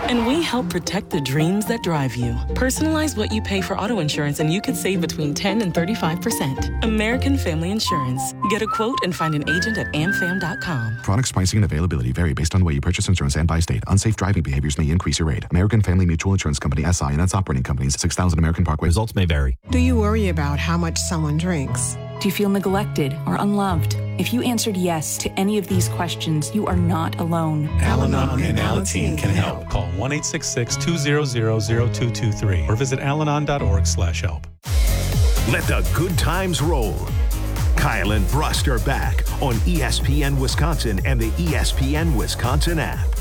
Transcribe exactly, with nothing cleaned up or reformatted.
And we help protect the dreams that drive you. Personalize what you pay for auto insurance and you could save between ten and thirty-five percent. American Family Insurance. Get a quote and find an agent at am fam dot com. Products, pricing, and availability vary based on the way you purchase insurance and by state. Unsafe driving behaviors may increase your rate. American Family Mutual Insurance Company, S I and its operating companies, six thousand American Parkway. Results may vary. Do you worry about how much someone drinks? Do you feel neglected or unloved? If you answered yes to any of these questions, you are not alone. Al-Anon and Alateen can help. Call one eight six six, two zero zero, zero two two three or visit alanon dot org slash help. Let the good times roll. Kyle and Brust are back on E S P N Wisconsin and the E S P N Wisconsin app.